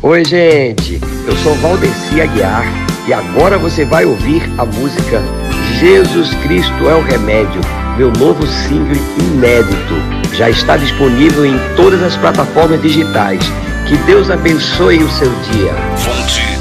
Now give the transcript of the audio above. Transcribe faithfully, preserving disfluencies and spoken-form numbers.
Oi, gente, eu sou Valdeci Aguiar e agora você vai ouvir a música Jesus Cristo é o Remédio, meu novo single inédito. Já está disponível em todas as plataformas digitais. Que Deus abençoe o seu dia.